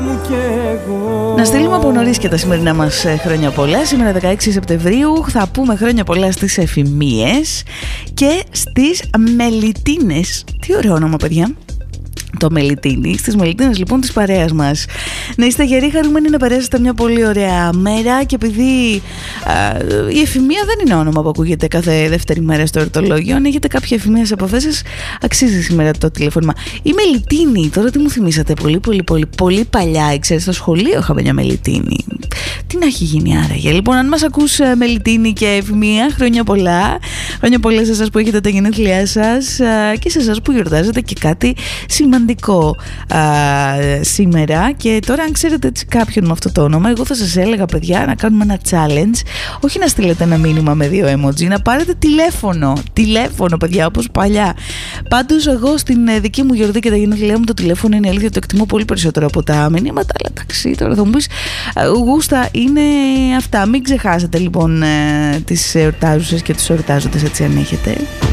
Να στείλουμε από νωρίς και τα σημερινά μας χρόνια πολλά. Σήμερα 16 Σεπτεμβρίου θα πούμε χρόνια πολλά στις Εφημίες και στις Μελιτίνες. Τι ωραίο όνομα, παιδιά. Το Μελιτίνι, στις Μελιτίνες λοιπόν της παρέας μας. Να είστε γεροί, χαρούμενοι, να περάσετε μια πολύ ωραία μέρα. Και επειδή η Εφημεία δεν είναι όνομα που ακούγεται κάθε δεύτερη μέρα στο εορτολόγιο, αν έχετε κάποια εφημεία σε επαφές σας, αξίζει σήμερα το τηλεφώνημα. Η Μελιτίνη, τώρα τι μου θυμήσατε, πολύ παλιά, ξέρετε, στο σχολείο είχαμε μια Μελιτίνη. Τι να έχει γίνει άραγε. Λοιπόν, αν μας ακούς Μελιτίνη και Εφημεία, χρόνια πολλά. Χρόνια πολλά σε εσάς που έχετε τα γενέθλιά σας και σε εσάς που γιορτάζετε και κάτι σημαντικό σήμερα. Και τώρα, αν ξέρετε έτσι κάποιον με αυτό το όνομα, εγώ θα σας έλεγα, παιδιά, να κάνουμε ένα challenge. Όχι να στείλετε ένα μήνυμα με 2 emoji, να πάρετε τηλέφωνο, παιδιά, όπως παλιά. Πάντως, εγώ στην δική μου γιορτή και τα γενέθλιά μου, το τηλέφωνο είναι αλήθεια, το εκτιμώ πολύ περισσότερο από τα μηνύματα. Αλλά εντάξει, τώρα θα μου πεις, γούστα είναι αυτά. Μην ξεχάσετε λοιπόν τις εορτάζουσες και τους εορτάζοντες, έτσι αν έχετε.